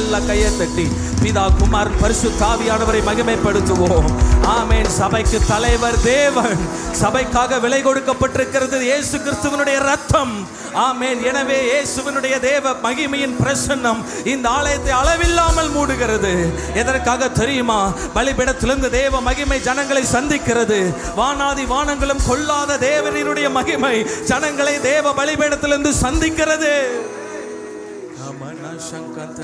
நல்ல கையை தட்டி பிதா குமாரன் பரிசுத்த ஆவியானவரை மகிமைப்படுத்துவோம். ஆமென். சபைக்கு தலைவர் தேவன், சபைக்காக விலை கொடுக்கப்பட்டிருக்கிறது இயேசு கிறிஸ்துவினுடைய ரத்தம். ஆமென். எனவே இயேசுவினுடைய தேவ மகிமையின் பிரசன்னம் இந்த ஆலயத்தை அளவில்லாமல் மூடுகிறது. எதற்காக தெரியுமா? பலிபீடத்திலிருந்து தேவ மகிமை ஜனங்களை சந்திக்கிறது. வானாதி வானங்களும் கொள்ளாத தேவனுடைய மகிமை ஜனங்களை தேவ பலிபீடத்திலிருந்து சந்திக்கிறது.